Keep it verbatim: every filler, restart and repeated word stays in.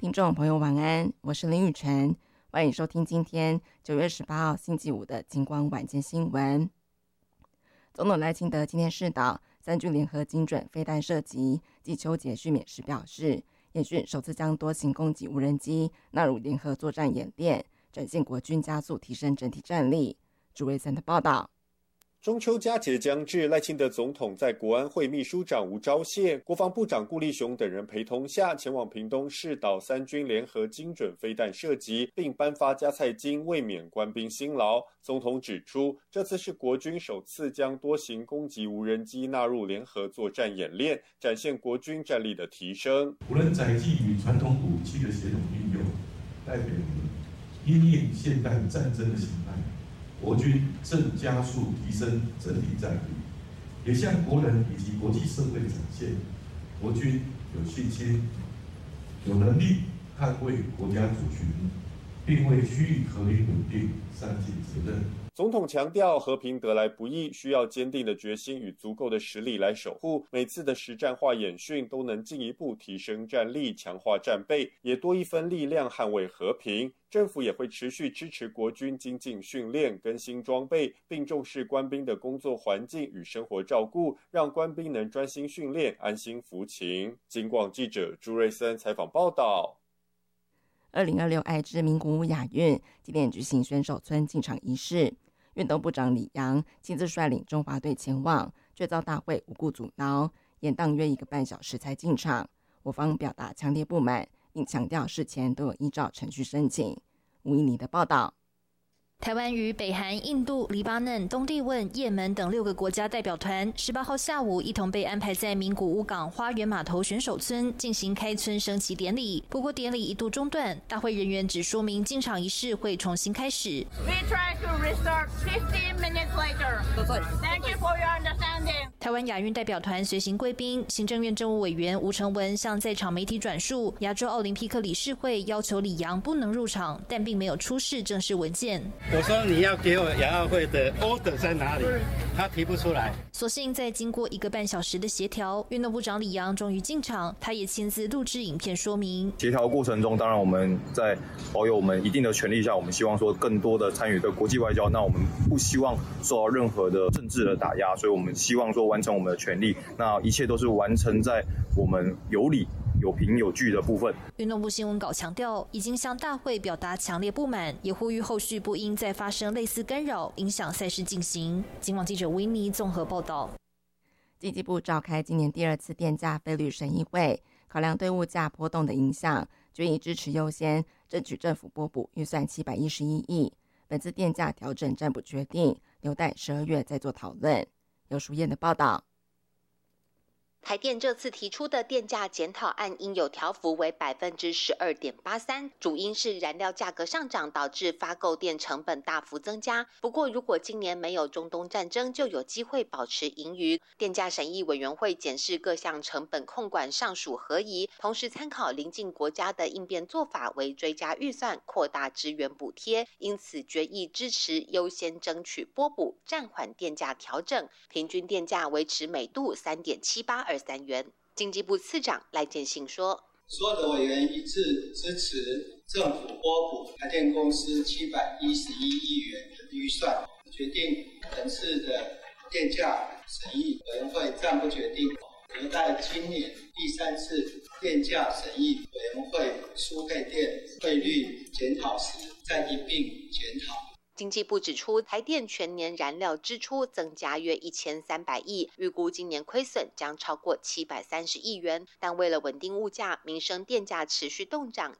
听众朋友晚安，我是林雨晨，欢迎收听今天九月十八号星期五的金光晚间新闻。总统赖清德今天视导三军联合精准飞弹射击暨秋节训勉时表示，演训首次将多型攻击无人机纳入联合作战演练，展现国军加速提升整体战力。朱维森的报道。 中秋佳节将至，赖清德总统在国安会秘书长吴钊燮、国防部长顾立雄等人陪同下，前往屏东视导三军联合精准飞弹射击，并颁发加菜金，慰勉官兵辛劳。总统指出，这次是国军首次将多型攻击无人机纳入联合作战演练，展现国军战力的提升。 无人载具与传统武器的协同运用，代表因应现代战争的形态。国军正加速提升整体战力，也向国人以及国际社会展现，国军有信心、有能力捍卫国家主权，并为区域和平稳定善尽责任。 总统强调，和平得来不易，需要坚定的决心与足够的实力来守护。每次的实战化演训都能进一步提升战力，强化战备，也多一分力量捍卫和平。政府也会持续支持国军精进训练、更新装备，并重视官兵的工作环境与生活照顾，让官兵能专心训练、安心服勤。金广记者朱瑞森采访报道。 二零二六爱知名古屋亚运今天举行选手村进场仪式，运动部长李洋亲自率领中华队前往，却遭大会无故阻挠，延宕约一个半小时才进场。我方表达强烈不满，并强调事前都有依照程序申请。吴依妮的报道。 台湾与北韩、印度、黎巴嫩、东帝汶、也门等六个国家代表团，十八号下午一同被安排在名古屋港花园码头选手村进行开村升旗典礼。不过典礼一度中断，大会人员只说明进场仪式会重新开始。 We try to restart fifteen minutes later. Thank you for your understanding. 台湾亚运代表团随行贵宾，行政院政务委员吴成文向在场媒体转述，亚洲奥林匹克理事会要求李洋不能入场，但并没有出示正式文件。 我说你要给我亚奥会的 order 在哪里？他提不出来。 所幸在经过一个半小时的协调，运动部长李洋终于进场，他也亲自录制影片说明。 协调过程中，当然我们在保有我们一定的权利下，我们希望说更多的参与的国际外交，那我们不希望受到任何的政治的打压，所以我们希望说完成我们的权利，那一切都是完成在我们有理有凭有据的部分。 运动部新闻稿强调，已经向大会表达强烈不满，也呼吁后续不应再发生类似干扰、影响赛事进行。警网记者维尼综合报道。 经济部召开今年第二次电价费率审议会，考量对物价波动的影响，决议支持优先争取政府拨补预算七百一十一亿。本次电价调整暂不决定，留待十二月再做讨论。由淑燕的报道。 台电这次提出的电价检讨案应有调幅为百分之十二点八三，主因是燃料价格上涨导致发购电成本大幅增加。不过，如果今年没有中东战争，就有机会保持盈余。电价审议委员会检视各项成本控管上属合宜，同时参考邻近国家的应变做法，为追加预算扩大支援补贴，因此决议支持优先争取拨补，暂缓电价调整，平均电价维持每度三点七八二三元。经济部次长赖建信说， 所有的委员一致支持政府拨补台电公司七百一十一亿元的预算，决定本次的电价审议委员会暂不决定，留待今年第三次电价审议委员会输配电费率检讨时再一并检讨。 经济部指出，台电全年燃料支出增加约一千三百亿，预估今年亏损将超过七百三十亿元。但为了稳定物价，民生电价持续动涨，